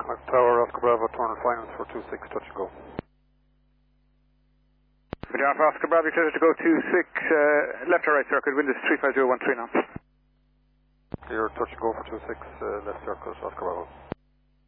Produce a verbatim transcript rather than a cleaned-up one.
Connect Tower, Oscar Bravo, Turner Finance for two six, touch and go. Good afternoon, Oscar Bravo, clear to go two six, uh, left or right circuit, wind is three five zero one three knots. Clear, touch and go for two six, uh, left circle, Oscar Bravo.